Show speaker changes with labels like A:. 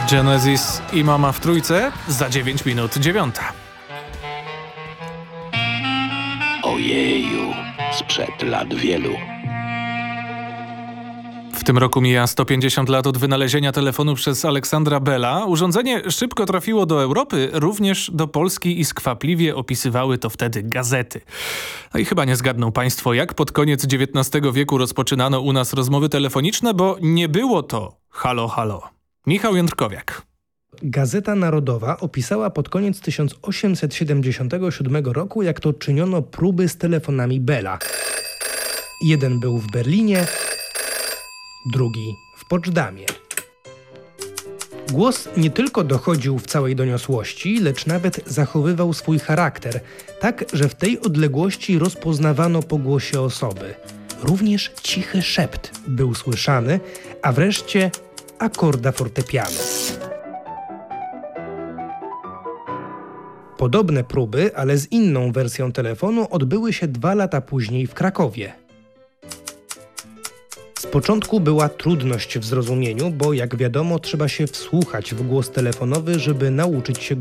A: Genesis i Mama w trójce za 9 minut 9.
B: Ojeju, sprzed lat wielu.
A: W tym roku mija 150 lat od wynalezienia telefonu przez Aleksandra Bella. Urządzenie szybko trafiło do Europy, również do Polski i skwapliwie opisywały to wtedy gazety. No i chyba nie zgadną państwo, jak pod koniec XIX wieku rozpoczynano u nas rozmowy telefoniczne, bo nie było to halo, halo. Michał Jędrkowiak.
C: Gazeta Narodowa opisała pod koniec 1877 roku, jak to czyniono próby z telefonami Bella. Jeden był w Berlinie, drugi w Poczdamie. Głos nie tylko dochodził w całej doniosłości, lecz nawet zachowywał swój charakter, tak, że w tej odległości rozpoznawano po głosie osoby. Również cichy szept był słyszany, a wreszcie akorda fortepianu. Podobne próby, ale z inną wersją telefonu, odbyły się 2 lata później w Krakowie. Z początku była trudność w zrozumieniu, bo jak wiadomo trzeba się wsłuchać w głos telefonowy, żeby nauczyć się